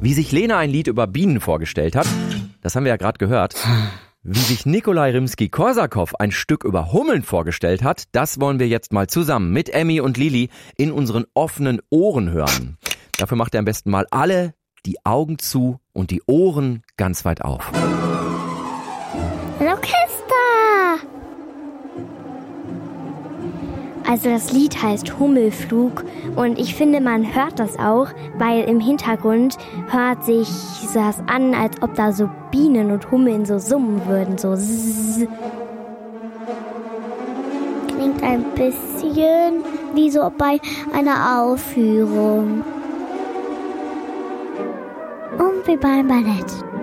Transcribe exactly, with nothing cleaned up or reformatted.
Wie sich Lena ein Lied über Bienen vorgestellt hat, das haben wir ja gerade gehört. Wie sich Nikolai Rimski-Korsakow ein Stück über Hummeln vorgestellt hat, das wollen wir jetzt mal zusammen mit Emmy und Lili in unseren offenen Ohren hören. Dafür macht ihr am besten mal alle die Augen zu und die Ohren ganz weit auf. Ein Orchester! Also das Lied heißt Hummelflug und ich finde, man hört das auch, weil im Hintergrund hört sich das an, als ob da so Bienen und Hummeln so summen würden, so zzz. Klingt ein bisschen wie so bei einer Aufführung. Und wie beim Ballett.